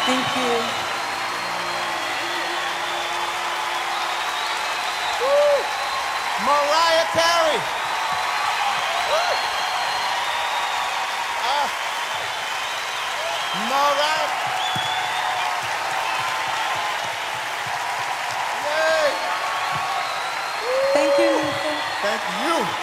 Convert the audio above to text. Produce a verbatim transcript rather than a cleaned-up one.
Thank you. Woo! Mariah Carey. Woo! Uh, Mariah. Yay! Thank you, Lisa. Thank you.